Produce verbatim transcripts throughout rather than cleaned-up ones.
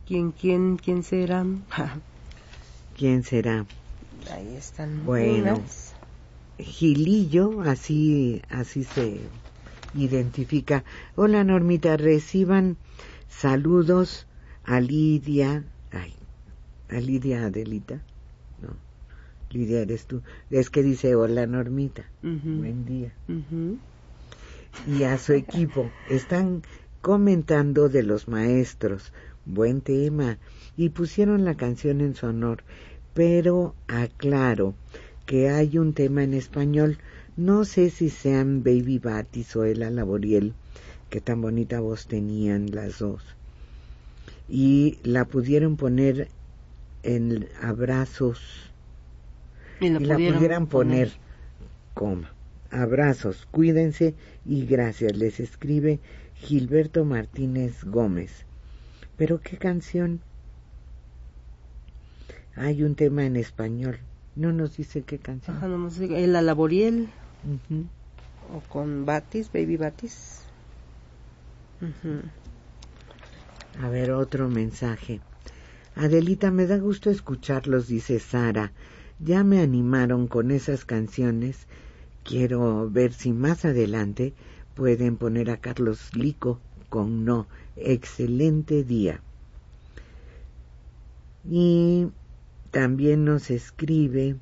¿Quién, quién, quién será? ¿Quién será? Ahí están. Bueno, unas. Gilillo, así, así se identifica. Hola, Normita, reciban saludos a Lidia, ay, a Lidia Adelita, no, Lidia eres tú, es que dice hola, Normita, uh-huh. Buen día. Uh-huh. Y a su equipo, están comentando de los maestros, buen tema, y pusieron la canción en su honor, pero aclaro que hay un tema en español, no sé si sean Baby Batis o Ela Laboriel, que tan bonita voz tenían las dos, y la pudieron poner en abrazos, y la, y la pudieran poner, poner, coma, abrazos, cuídense y gracias, les escribe Gilberto Martínez Gómez. ¿Pero qué canción? Hay un tema en español, no nos dice qué canción. Ajá, no nos dice, Ela Laboriel, uh-huh. O con Batis, Baby Batis. Uh-huh. A ver, otro mensaje. Adelita, me da gusto escucharlos, dice Sara. Ya me animaron con esas canciones. Quiero ver si más adelante pueden poner a Carlos Lico con No. Excelente día. Y también nos escribe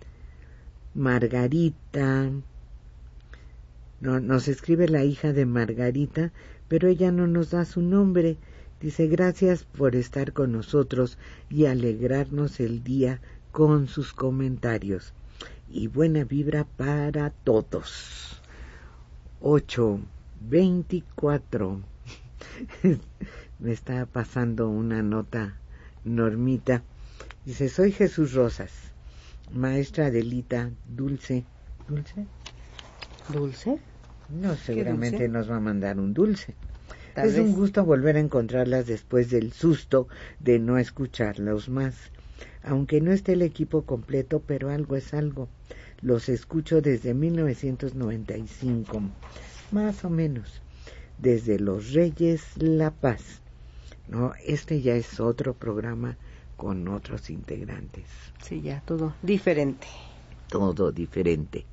Margarita. No, nos escribe la hija de Margarita, pero ella no nos da su nombre. Dice, gracias por estar con nosotros y alegrarnos el día con sus comentarios. Y buena vibra para todos. ocho veinticuatro. Me está pasando una nota, Normita. Dice, soy Jesús Rosas, maestra Adelita, dulce. ¿Dulce? ¿Dulce? No, seguramente dulce? Nos va a mandar un dulce. Tal es vez. Un gusto volver a encontrarlas después del susto de no escucharlos más. Aunque no esté el equipo completo, pero algo es algo. Los escucho desde mil novecientos noventa y cinco, más o menos, desde Los Reyes La Paz. No, este ya es otro programa con otros integrantes. Sí, ya, todo diferente. Todo diferente.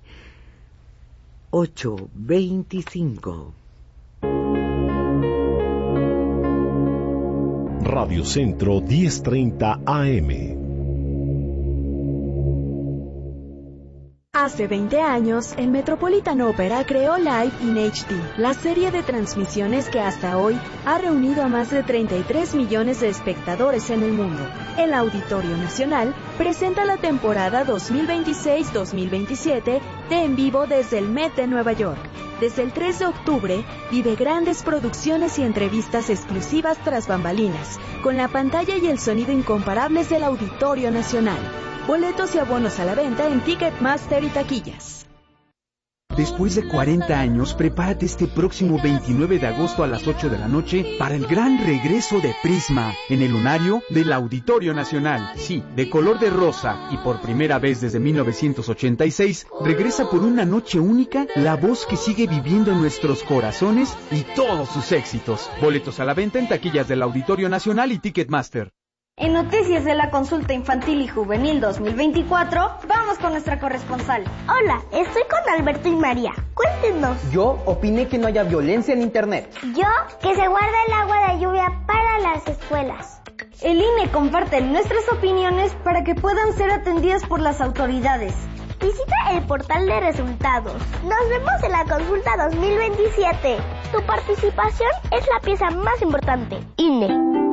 ocho veinticinco. Radio Centro diez treinta A M. Hace veinte años, el Metropolitan Opera creó Live in H D, la serie de transmisiones que hasta hoy ha reunido a más de treinta y tres millones de espectadores en el mundo. El Auditorio Nacional presenta la temporada dos mil veintiséis dos mil veintisiete de En Vivo desde el Met de Nueva York. Desde el tres de octubre, vive grandes producciones y entrevistas exclusivas tras bambalinas, con la pantalla y el sonido incomparables del Auditorio Nacional. Boletos y abonos a la venta en Ticketmaster y taquillas. Después de cuarenta años, prepárate este próximo veintinueve de agosto a las ocho de la noche para el gran regreso de Prisma en el lunario del Auditorio Nacional. Sí, de color de rosa y por primera vez desde mil novecientos ochenta y seis, regresa por una noche única la voz que sigue viviendo en nuestros corazones y todos sus éxitos. Boletos a la venta en taquillas del Auditorio Nacional y Ticketmaster. En Noticias de la Consulta Infantil y Juvenil dos mil veinticuatro, vamos con nuestra corresponsal. Hola, estoy con Alberto y María. Cuéntenos. Yo opiné que no haya violencia en Internet. Yo, que se guarde el agua de lluvia para las escuelas. El I N E comparte nuestras opiniones para que puedan ser atendidas por las autoridades. Visita el portal de resultados. Nos vemos en la Consulta dos mil veintisiete. Tu participación es la pieza más importante. I N E.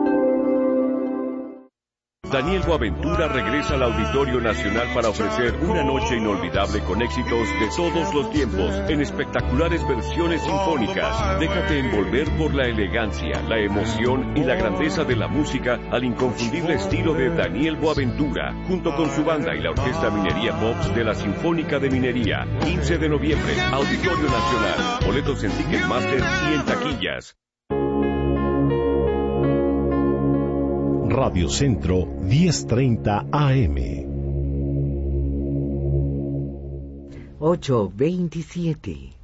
Daniel Boaventura regresa al Auditorio Nacional para ofrecer una noche inolvidable con éxitos de todos los tiempos en espectaculares versiones sinfónicas. Déjate envolver por la elegancia, la emoción y la grandeza de la música al inconfundible estilo de Daniel Boaventura, junto con su banda y la Orquesta Minería Pops de la Sinfónica de Minería. quince de noviembre, Auditorio Nacional. Boletos en Ticketmaster y en taquillas. Radio Centro diez treinta A M. ocho veintisiete.